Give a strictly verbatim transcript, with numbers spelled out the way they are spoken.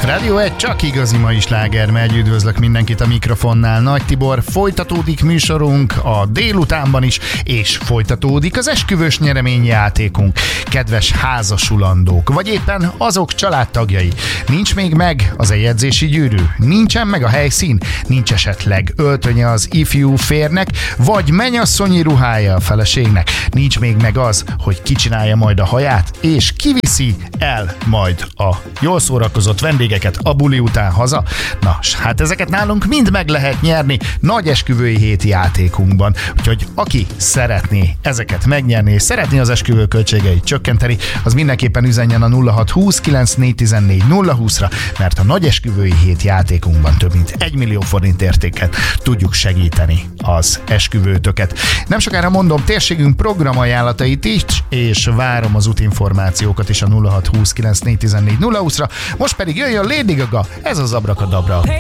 Rádió egy, csak igazi mai sláger megy. Üdvözlök mindenkit a mikrofonnál. Nagy Tibor, folytatódik műsorunk a délutánban is, és folytatódik az esküvős nyereményjátékunk. Kedves házasulandók, vagy éppen azok családtagjai. Nincs még meg az eljegyzési gyűrű, nincsen meg a helyszín, nincs esetleg öltönye az ifjú férnek, vagy mennyasszonyi ruhája a feleségnek, nincs még meg az, hogy ki csinálja majd a haját, és kiviszi el majd a jól szórakozott vendégeket a buli után haza. Na, hát ezeket nálunk mind meg lehet nyerni nagy esküvői héti játékunkban. Úgyhogy aki szeretné ezeket megnyerni, és szeretné az esküvő költségeit csökkenteni, az mindenképpen üzenjen a nulla hat húsz kilenc négy tizennégy nulla húszra, mert a nagy esküvői hét játékunkban több mint egy millió forint értéket tudjuk segíteni az esküvőtöket. Nem sokára mondom térségünk programajánlatait is, és várom az útinformációkat is a nulla hat húsz kilenc négy tizennégy nulla húszra. Most pedig jöjjön Lady Gaga, ez az Abrakadabra.